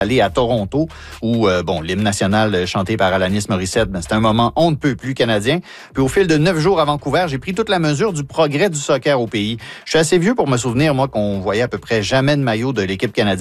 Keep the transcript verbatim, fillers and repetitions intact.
aller à Toronto, où, euh, bon, l'hymne national chanté par Alanis Morissette, ben, c'est un moment on ne peut plus canadien. Puis au fil de neuf jours à Vancouver, j'ai pris toute la mesure du progrès du soccer au pays. Je suis assez vieux pour me souvenir, moi, qu'on voyait à peu près jamais de maillot de l'équipe canadienne